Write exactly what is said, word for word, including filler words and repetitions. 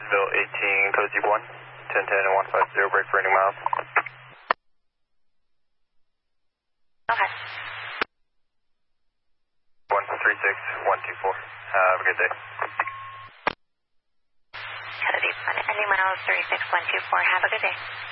Evansville eighteen, code Zebra one, ten ten and one five zero, break for any miles. Okay. one three six one two four. Have a good day. Kennedy, any miles three six one two four. Have a good day.